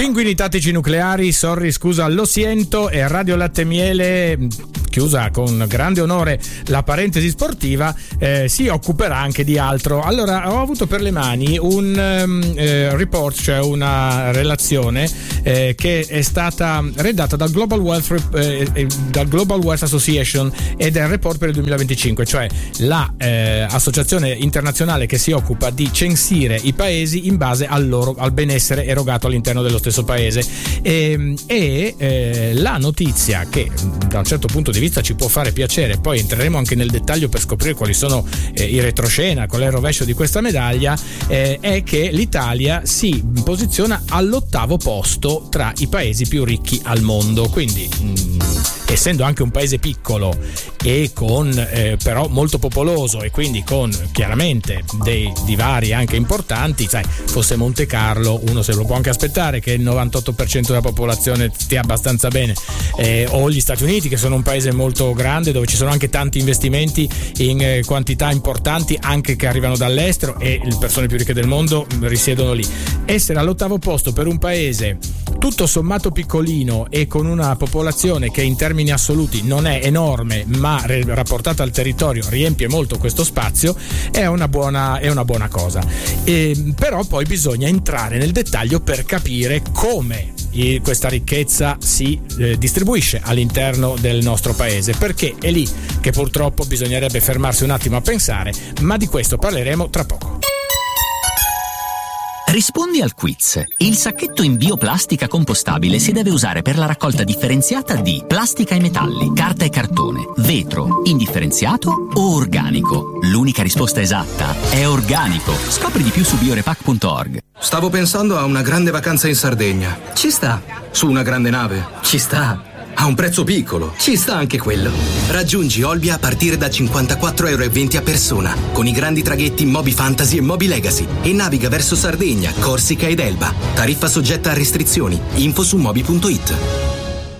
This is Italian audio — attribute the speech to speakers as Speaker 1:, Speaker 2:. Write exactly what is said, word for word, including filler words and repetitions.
Speaker 1: Pinguini tattici nucleari, sorry, scusa, lo siento, e Radio Latte Miele, chiusa con grande onore la parentesi sportiva, eh, si occuperà anche di altro. Allora, ho avuto per le mani un um, eh, report, cioè una relazione eh, che è stata redatta dal Global Wealth, eh, dal Global Wealth Association, ed è il report per il duemilaventicinque, cioè la eh, associazione internazionale che si occupa di censire i paesi in base al loro al benessere erogato all'interno dello stesso paese. E, e eh, la notizia che da un certo punto di vista ci può fare piacere, poi entreremo anche nel dettaglio per scoprire quali sono eh, i retroscena, qual è il rovescio di questa medaglia, eh, è che l'Italia si posiziona all'ottavo posto tra i paesi più ricchi al mondo. Quindi mh, essendo anche un paese piccolo e con eh, però molto popoloso, e quindi con chiaramente dei divari anche importanti, sai, fosse Monte Carlo uno se lo può anche aspettare che il novantotto per cento della popolazione stia abbastanza bene, eh, o gli Stati Uniti, che sono un paese molto grande dove ci sono anche tanti investimenti in eh, quantità importanti anche che arrivano dall'estero, e le persone più ricche del mondo risiedono lì. Essere all'ottavo posto per un paese tutto sommato piccolino e con una popolazione che in termini assoluti non è enorme, ma rapportata al territorio riempie molto questo spazio, è una buona, è una buona cosa. E, però poi bisogna entrare nel dettaglio per capire come questa ricchezza si eh, distribuisce all'interno del nostro paese, perché è lì che purtroppo bisognerebbe fermarsi un attimo a pensare, ma di questo parleremo tra poco.
Speaker 2: Rispondi al quiz. Il sacchetto in bioplastica compostabile si deve usare per la raccolta differenziata di plastica e metalli, carta e cartone, vetro, indifferenziato o organico. L'unica risposta esatta è organico. Scopri di più su biorepac punto org.
Speaker 3: Stavo pensando a una grande vacanza in Sardegna.
Speaker 4: Ci sta.
Speaker 3: Su una grande nave.
Speaker 4: Ci sta.
Speaker 3: A un prezzo piccolo.
Speaker 4: Ci sta anche quello.
Speaker 5: Raggiungi Olbia a partire da cinquantaquattro euro e venti a persona, con i grandi traghetti Moby Fantasy e Moby Legacy, e naviga verso Sardegna, Corsica ed Elba. Tariffa soggetta a restrizioni. Info su moby punto it.